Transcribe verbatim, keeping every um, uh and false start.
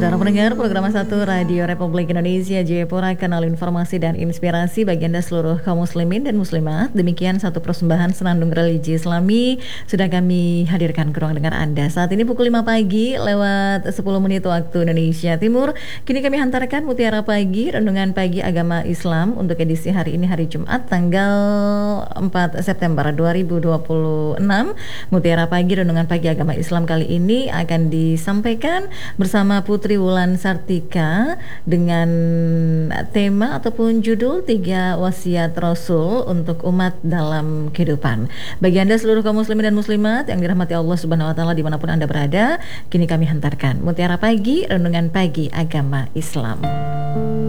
Saudara pendengar program satu Radio Republik Indonesia Jayapura, kanal informasi dan inspirasi bagi Anda seluruh kaum muslimin dan muslimat. Demikian satu persembahan senandung religi Islami sudah kami hadirkan ke ruang dengar Anda. Saat ini pukul lima pagi lewat sepuluh menit waktu Indonesia Timur. Kini kami hantarkan Mutiara Pagi, Renungan Pagi Agama Islam untuk edisi hari ini, hari Jumat tanggal empat September dua ribu dua puluh enam. Mutiara Pagi, Renungan Pagi Agama Islam kali ini akan disampaikan bersama Putri Wulan Sartika dengan tema ataupun judul Tiga Wasiat Rasul untuk Umat dalam Kehidupan. Bagi Anda seluruh kaum muslimin dan muslimat yang dirahmati Allah Subhanahu wa taala dimanapun Anda berada, kini kami hantarkan Mutiara Pagi, Renungan Pagi Agama Islam.